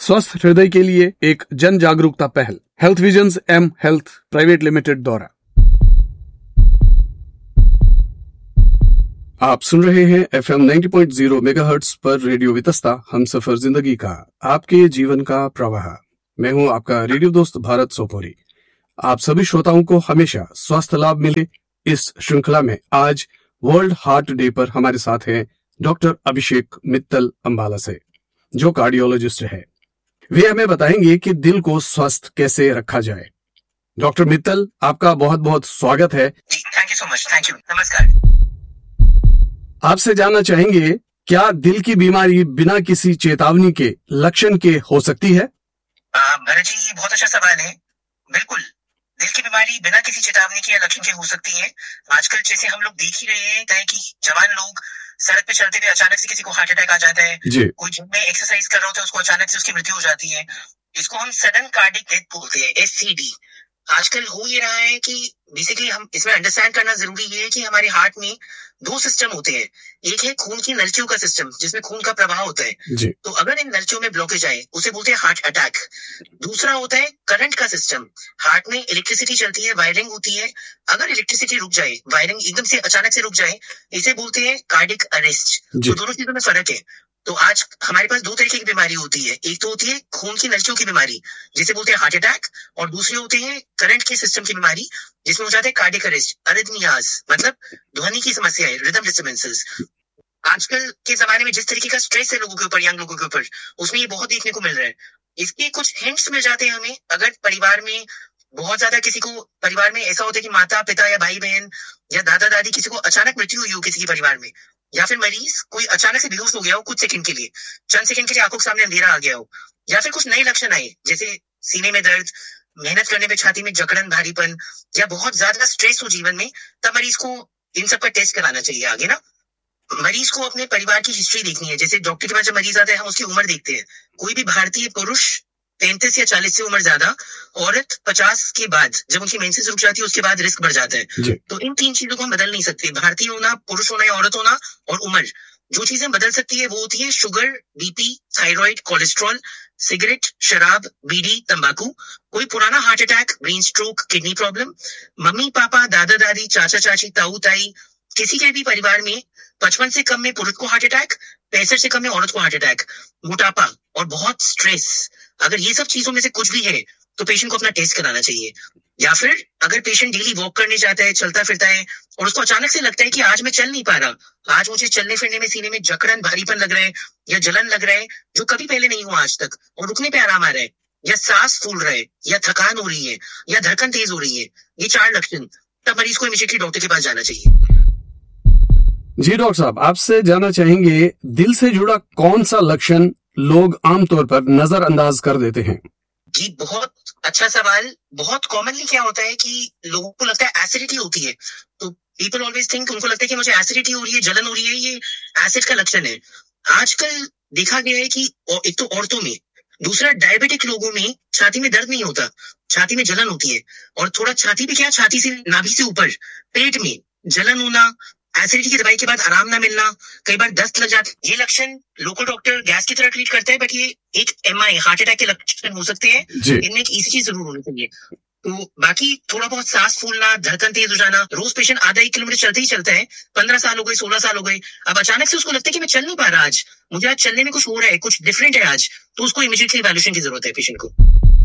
स्वस्थ हृदय के लिए एक जन जागरूकता पहल, health visions M health private limited द्वारा। आप सुन रहे हैं FM 90.0 मेगाहर्ट्ज पर रेडियो वितस्ता, हम सफर जिंदगी का, आपके जीवन का प्रवाह। मैं हूं आपका रेडियो दोस्त भारत सोपोरी। आप सभी श्रोताओं को हमेशा स्वास्थ्य लाभ मिले, इस श्रृंखला में आज वर्ल्ड हार्ट डे पर हमारे साथ हैं डॉक्टर अभिषेक मित्तल अंबाला से, जो कार्डियोलॉजिस्ट है। वे हमें बताएंगे कि दिल को स्वस्थ कैसे रखा जाए। डॉक्टर मित्तल, आपका बहुत बहुत स्वागत है। Thank you so much. Thank you. नमस्कार। आपसे जानना चाहेंगे, क्या दिल की बीमारी बिना किसी चेतावनी के लक्षण के हो सकती है? भरत जी, बहुत अच्छा सवाल है। बिल्कुल, दिल की बीमारी बिना किसी चेतावनी के या लक्षण के हो सकती है। आजकल जैसे हम लोग देख ही रहे हैं कि जवान लोग सड़क पे चलते हुए अचानक से किसी को हार्ट अटैक आ जाता है, कोई जिम में एक्सरसाइज कर रहा होता है, उसको अचानक से उसकी मृत्यु हो जाती है। इसको हम सडन कार्डिक डेथ बोलते हैं, SCD। आजकल हो ये रहा है कि बेसिकली हम इसमें अंडरस्टैंड करना जरूरी है कि हमारे हार्ट में दो सिस्टम होते हैं। एक है खून की नलियों का सिस्टम, जिसमें खून का प्रवाह होता है। तो अगर इन नलियों में ब्लॉकेज आए, उसे बोलते हैं हार्ट अटैक। दूसरा होता है करंट का सिस्टम। हार्ट में इलेक्ट्रिसिटी चलती है, वायरिंग होती है। अगर इलेक्ट्रिसिटी रुक जाए, वायरिंग एकदम से अचानक से रुक जाए, इसे बोलते हैं कार्डिक अरेस्ट। तो दोनों चीजों में फर्क है। तो आज हमारे पास दो तरीके की बीमारी होती है। एक तो होती है खून की नलियों की बीमारी, जिसे बोलते हैं हार्ट अटैक, और दूसरी होती है करंट के सिस्टम की बीमारी, जिसमें हो जाते हैं कार्डिक अरेस्ट, अरिथमियाज, मतलब ध्वनि की समस्या है, रिदम डिस्टर्बेंसेस। आजकल के जमाने में जिस तरीके का स्ट्रेस है लोगों के ऊपर, यंग लोगों के ऊपर, उसमें ये बहुत देखने को मिल रहा है। इसके कुछ हिंट्स मिल जाते हैं हमें। अगर परिवार में बहुत ज्यादा किसी को, परिवार में ऐसा होता है कि माता पिता या भाई बहन या दादा दादी, किसी को अचानक मृत्यु हुई हो किसी के परिवार में, या फिर मरीज कोई अचानक से बेहोश हो गया हो कुछ सेकंड के लिए, चंद सेकंड के लिए आंखों के सामने अंधेरा आ गया हो, या फिर कुछ नए लक्षण आए जैसे सीने में दर्द, मेहनत करने पे छाती में जकड़न, भारीपन, या बहुत ज्यादा स्ट्रेस हो जीवन में, तब मरीज को इन सब का टेस्ट कराना चाहिए। आगे ना मरीज को अपने परिवार की हिस्ट्री देखनी है। जैसे डॉक्टर के पास जब मरीज आता है, हम उसकी उम्र देखते हैं। कोई भी भारतीय पुरुष 35 या 40 से उम्र ज्यादा, औरत 50 के बाद, जब उनकी मेंसेस रुक जाती है, उसके बाद रिस्क बढ़ जाता है। तो इन तीन चीजों को हम बदल नहीं सकते, भारतीय होना, पुरुष होना या औरत होना, और उम्र। जो चीजें बदल सकती है वो होती है sugar, BP, thyroid, cholesterol, cigarette, शराब, बीड़ी, तंबाकू, कोई पुराना heart attack, brain stroke, kidney problem, mummy papa, दादा दादी, चाचा चाची, ताऊ ताई, किसी के भी परिवार में 55 से कम में पुरुष को हार्ट अटैक, 65 से कम में औरत को हार्ट अटैक, मोटापा और बहुत स्ट्रेस। अगर ये सब चीजों में से कुछ भी है तो पेशेंट को अपना टेस्ट कराना चाहिए। या फिर अगर पेशेंट डेली वॉक करने जाता है, चलता फिरता है, और उसको अचानक से लगता है कि आज मैं चल नहीं पा रहा, आज मुझे चलने फिरने में सीने में जकड़न, भारीपन लग रहा है, या जलन लग रहा है जो कभी पहले नहीं हुआ आज तक, और रुकने पे आराम आ रहा है, या सांस फूल रहा है, या थकान हो रही है, या धड़कन तेज हो रही है, ये 4 लक्षण, तब मरीज को इमीडिएटली डॉक्टर के पास जाना चाहिए। जी डॉक्टर साहब, आपसे जानना चाहेंगे, दिल से जुड़ा कौन सा लक्षण लोग आमतौर पर नजरअंदाज कर देते हैं? जी, बहुत अच्छा सवाल। बहुत कॉमनली क्या होता है कि लोगों को लगता है एसिडिटी होती है, तो पीपल ऑलवेज थिंक, उनको लगता है कि मुझे एसिडिटी हो रही है, जलन हो रही है, ये एसिड का लक्षण है। आजकल देखा गया है कि एक तो औरतों में, दूसरा डायबिटिक लोगों में छाती में दर्द नहीं होता, छाती में जलन होती है, और थोड़ा छाती पे क्या, छाती से नाभि से ऊपर पेट में जलन होना, एसिडिटी की दवाई के बाद आराम ना मिलना, कई बार दस्त लग जाता है। ये लक्षण लोकल डॉक्टर गैस की तरह ट्रीट करता है, बट ये एक MI, हार्ट अटैक के लक्षण हो सकते हैं। इनमें एक ECG जरूर होनी चाहिए। तो बाकी थोड़ा बहुत सांस फूलना, धड़कन तेज हो जाना, रोज पेशेंट आधा 1 किलोमीटर चलते ही चलता है, 15 साल हो गए, 16 साल हो गए, अब अचानक से उसको लगता है कि मैं चल नहीं पा रहा, आज मुझे आज चलने में कुछ हो रहा है, कुछ डिफरेंट है आज, तो उसको इमीडिएटली इवैल्यूएशन की जरूरत है पेशेंट को।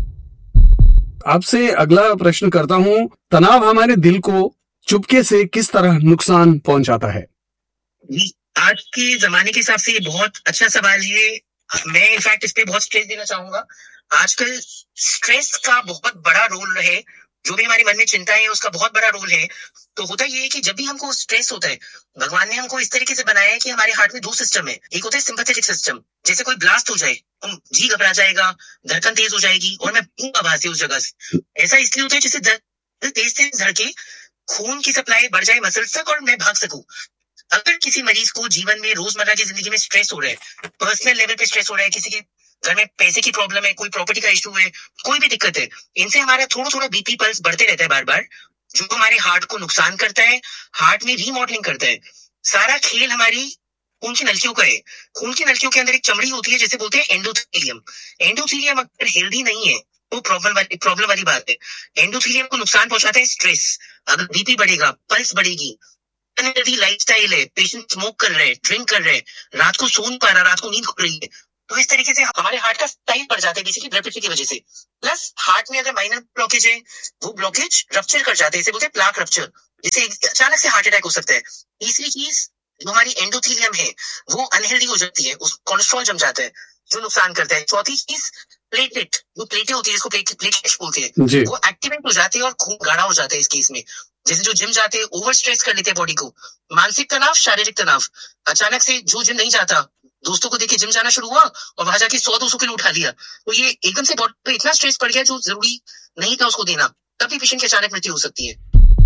आपसे अगला प्रश्न करता हूँ, तनाव हमारे दिल को चुपके से किस तरह नुकसान पहुंचाता है? आज के जमाने के हिसाब से ये बहुत अच्छा सवाल है। मैं इनफैक्ट इस पे बहुत स्ट्रेस देना चाहूंगा। आजकल स्ट्रेस का बहुत बड़ा रोल है, जो भी हमारे मन में चिंता है उसका बहुत बड़ा रोल है। तो होता ये है कि जब भी हमको स्ट्रेस होता है, भगवान ने हमको इस तरीके से बनाया है कि हमारे हार्ट में 2 सिस्टम है। एक होता है सिंपैथेटिक सिस्टम, जैसे कोई ब्लास्ट हो जाए, जी घबरा जाएगा, धड़कन तेज हो जाएगी और मैं भागूंगा वहां से, उस जगह से। ऐसा इसलिए होता है जिससे दिल तेज से धड़के, खून की सप्लाई बढ़ जाए मसल्स तक, और मैं भाग सकूं। अगर किसी मरीज को जीवन में, रोजमर्रा की जिंदगी में स्ट्रेस हो रहा है, पर्सनल लेवल पे स्ट्रेस हो रहा है, किसी के घर में पैसे की प्रॉब्लम है, कोई प्रॉपर्टी का इशू है, कोई भी दिक्कत है, इनसे हमारा थोड़ा थोड़ा BP पल्स बढ़ते रहता है बार बार, जो हमारे हार्ट को नुकसान करता है, हार्ट में रीमॉडलिंग करता है। सारा खेल हमारी खून की नलियों का है। खून की नलियों के अंदर एक चमड़ी होती है जिसे बोलते हैं एंडोथेलियम। एंडोथेलियम अगर हेल्दी नहीं है तो प्रॉब्लम वाली बात है। एंडोथेलियम को नुकसान पहुंचाता है स्ट्रेस। अगर बीपी बढ़ेगा, पल्स बढ़ेगी, अनहेल्दी लाइफस्टाइल है, पेशेंट स्मोक कर रहे हैं, ड्रिंक कर रहे हैं, रात को सो नहीं पा रहा, रात को नींद खुल रही है, तो इस तरीके से हमारे हार्ट का टाइम बढ़ जाता है बेसिकली ब्लड प्रेशर की वजह से। प्लस हार्ट में अगर माइनर ब्लॉकेज है, वो ब्लॉकेज रप्चर कर जाते हैं, इसे बोलते हैं प्लाक रप्चर, जिससे अचानक से हार्ट अटैक हो सकता है। तीसरी चीज, जो हमारी एंडोथेलियम है वो अनहेल्दी हो जाती है, उस कोलेस्ट्रॉल जम जाता है जो नुकसान करता है। चौथी चीज, प्लेटलेट, जो प्लेटें होती है जिसको प्लेटलेट्स बोलते हैं, वो एक्टिवेट हो जाते हैं और खून गाढ़ा हो जाता है इस केस में। जैसे जो जिम जाते हैं ओवर स्ट्रेस कर लेते हैं बॉडी को, मानसिक तनाव, शारीरिक तनाव, अचानक से जो जिम नहीं जाता, दोस्तों को देख के जिम जाना शुरू हुआ और वहां जाके 100-200 किलो उठा लिया, तो ये एकदम से बॉडी पे इतना स्ट्रेस पड़ गया जो जरूरी नहीं था उसको देना, तब भी पेशेंट की अचानक मृत्यु हो सकती है।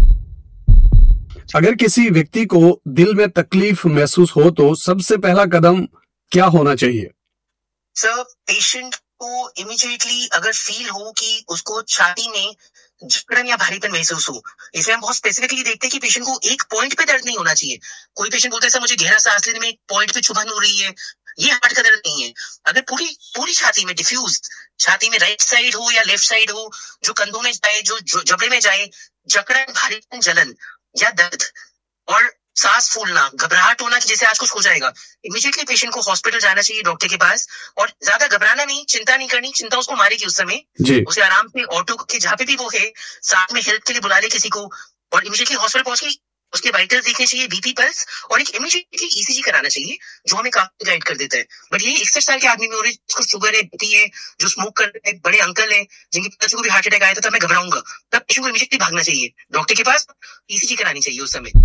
अगर किसी व्यक्ति को दिल में तकलीफ महसूस हो तो सबसे पहला कदम क्या होना चाहिए? सर, पेशेंट को इमीडिएटली अगर फील हो कि उसको छाती में जकड़न या भारीपन महसूस हो, इसमें हम बहुत स्पेसिफिकली देखते हैं कि पेशेंट को एक पॉइंट पे दर्द नहीं होना चाहिए। कोई पेशेंट बोलता है सर मुझे गहरा सांस लेने में एक पॉइंट पे चुभन हो रही है, ये हार्ट का दर्द नहीं है। अगर पूरी छाती में डिफ्यूज, छाती में राइट साइड हो या लेफ्ट साइड हो, जो कंधों में जाए, जो जबड़े में जाए, जकड़न, भारीपन, जलन या दर्द और सांस फूलना, घबराहट होना कि जैसे आज कुछ हो जाएगा, इमीडिएटली पेशेंट को हॉस्पिटल जाना चाहिए, डॉक्टर के पास। और ज्यादा घबराना नहीं, चिंता नहीं करनी, चिंता उसको मारेगी उस समय। उसे आराम से ऑटो के जहाँ पे भी वो है साथ में हेल्प के लिए बुला ले किसी को, और इमीडिएटली हॉस्पिटल पहुंच के उसके वाइटल्स देखने चाहिए, बीपी, पल्स, और एक इमीडिएटली ईसीजी कराना चाहिए, जो हमें काफी गाइड कर देता है। बट ये 61 साल के आदमी में हो रही है, जिसको शुगर है, बीपी है, जो स्मोक कर रहे हैं, बड़े अंकल है जिनके पिताजी को भी हार्ट अटैक आया था, तब मैं घबराऊंगा, तब पेशेंट को इमीडिएटली भागना चाहिए डॉक्टर के पास, ईसीजी करानी चाहिए उस समय।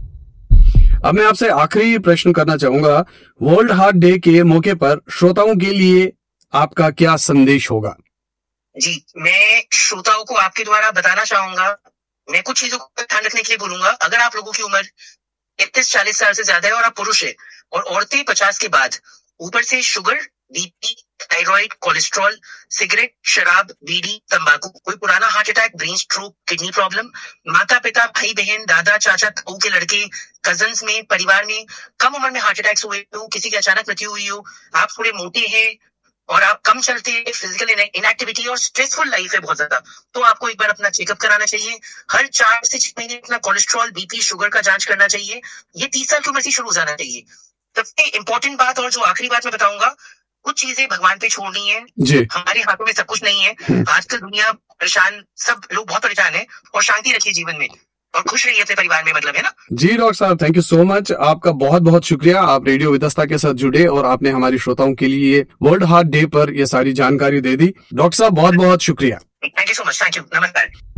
अब मैं आपसे आखिरी प्रश्न करना चाहूंगा, वर्ल्ड हार्ट डे के मौके पर श्रोताओं के लिए आपका क्या संदेश होगा? जी, मैं श्रोताओं को आपके द्वारा बताना चाहूंगा, मैं कुछ चीजों का ध्यान रखने के लिए बोलूंगा। अगर आप लोगों की उम्र 31-40 साल से ज्यादा है और आप पुरुष है, और औरतें 50 के बाद, ऊपर से sugar, BP, thyroid, cholesterol, cigarette, शराब, बीड़ी, तंबाकू, कोई पुराना heart attack, brain stroke, kidney problem, माता पिता, भाई बहन, दादा चाचा, ताऊ के लड़के, कजन्स में, परिवार में कम उम्र में हार्ट अटैक्स हुए हो, किसी की अचानक मृत्यु हुई हो, आप थोड़े मोटे हैं और आप कम चलते हैं, फिजिकल इनएक्टिविटी और स्ट्रेसफुल लाइफ है बहुत ज्यादा, तो आपको एक बार अपना चेकअप कराना चाहिए। हर 4 से 6 महीने अपना कोलेस्ट्रॉल, बीपी, शुगर का जांच करना चाहिए। ये 30 साल की उम्र से शुरू हो जाना चाहिए। सबसे इंपॉर्टेंट बात और जो आखिरी बात मैं बताऊंगा, कुछ चीजें भगवान पे छोड़नी है, हमारे हाथों में सब कुछ नहीं है। आजकल दुनिया परेशान, सब लोग बहुत परेशान है, और शांति रखिए जीवन में और खुश रहिए अपने परिवार में, मतलब है ना। जी डॉक्टर साहब, थैंक यू सो मच, आपका बहुत बहुत शुक्रिया। आप रेडियो विदस्ता के साथ जुड़े और आपने हमारे श्रोताओं के लिए वर्ल्ड हार्ट डे पर ये सारी जानकारी दे दी। डॉक्टर साहब बहुत बहुत शुक्रिया। Thank you so much, thank you, नमस्कार।